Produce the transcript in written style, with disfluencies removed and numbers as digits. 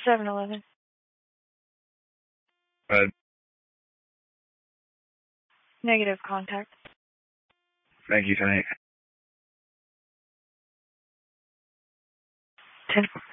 7-Eleven. Red. Negative contact. Thank you, Tony. 10.